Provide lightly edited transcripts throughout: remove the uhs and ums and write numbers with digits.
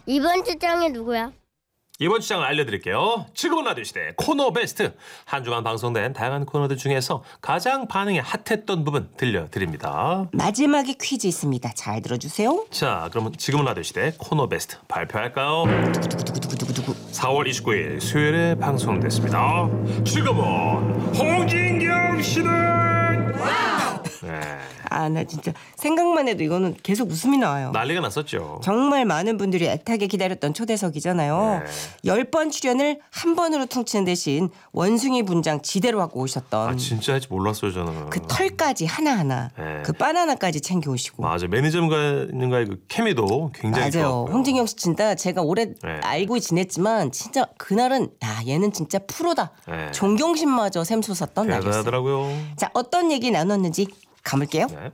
이번 주장이 누구야? 이번 주장을 알려드릴게요. 지금은 라디오 시대 코너 베스트. 한 주간 방송된 다양한 코너들 중에서 가장 반응이 핫했던 부분 들려드립니다. 마지막에 퀴즈 있습니다. 잘 들어주세요. 자, 그러면 지금은 라디오 시대 코너 베스트 발표할까요? 4월 29일 수요일에 방송됐습니다. 지금은 홍진경 씨는 네, 아, 나 진짜 생각만 해도 이거는 계속 웃음이 나와요. 난리가 났었죠. 정말 많은 분들이 애타게 기다렸던 초대석이잖아요. 네. 10번 출연을 한 번으로 퉁치는 대신 원숭이 분장 지대로 하고 오셨던 아, 진짜 할지 몰랐어요 저는. 그 털까지 하나하나 네. 그 바나나까지 챙겨오시고. 맞아, 매니저님과의 그 케미도 굉장히 맞아요. 좋았고요. 홍진경 씨 진짜 제가 오래 네. 알고 지냈지만 진짜 그날은 야 얘는 진짜 프로다. 네. 존경심마저 샘솟았던 날이었어요. 대단하더라고요. 자, 어떤 얘기 나눴는지 가볼게요. 네.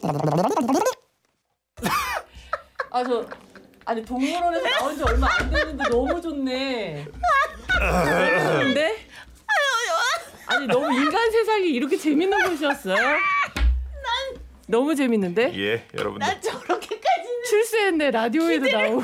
아니 동물원에서 나온 지 얼마 안 됐는데 너무 좋네. 근데 아니 너무 인간 세상이 이렇게 재밌는 곳이었어요? 너무 재밌는데? 예, 여러분들. 저렇게까지는 출세했네. 라디오에도 나오고.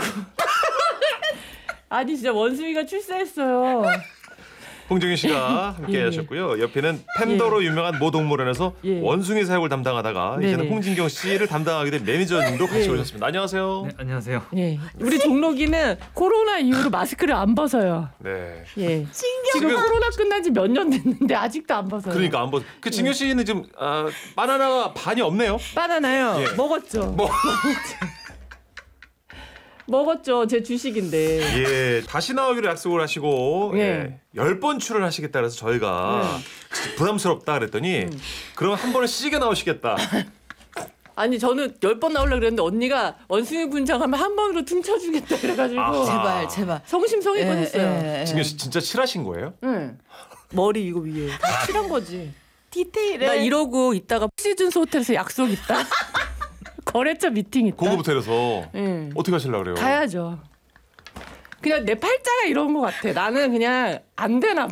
아니 진짜 원숭이가 출세했어요. 홍정희 씨가 함께 예. 하셨고요. 옆에는 팬더로 유명한 모동물원에서 예. 원숭이 사육을 담당하다가 이제는 네네. 홍진경 씨를 담당하게 된 매니저님도 같이 예. 오셨습니다. 안녕하세요. 네, 안녕하세요. 예, 우리 종록이는 코로나 이후로 마스크를 안 벗어요. 네. 예, 지금 코로나 끝난 지 몇 년 됐는데 아직도 안 벗어요. 그러니까 안 보. 그 진경 씨는 지금 바나나가 반이 없네요. 바나나요? 예. 먹었죠. 먹었죠. 제 주식인데. 예, 다시 나오기로 약속을 하시고 예. 10번 출연하시겠다 그래서 저희가 부담스럽다 그랬더니 그럼 한 번은 시게 나오시겠다. 아니 저는 10번 나오려고 그랬는데 언니가 원숭이 분장하면 한 번으로 퉁쳐주겠다 그래가지고 아하. 제발. 성심성의 뻔했어요. 진경 씨 진짜 칠하신 거예요? 응. 머리 이거 위에 다 칠한 거지. 디테일에 나 이러고 있다가 시즌스 호텔에서 약속 있다. 거래처 미팅 있다. 고급 호텔에서 응. 어떻게 하실라 그래요? 가야죠. 그냥 내 팔자가 이런 것 같아. 나는 그냥 안 되나 봐.